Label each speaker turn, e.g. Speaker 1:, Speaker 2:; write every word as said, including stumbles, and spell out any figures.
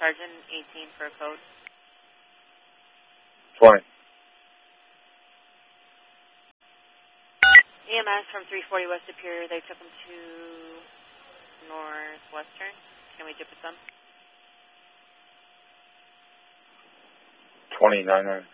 Speaker 1: Sergeant eighteen for a code.
Speaker 2: twenty.
Speaker 1: E M S from three forty West Superior, they took him to Northwestern. Can we dip with them?
Speaker 2: twenty-nine.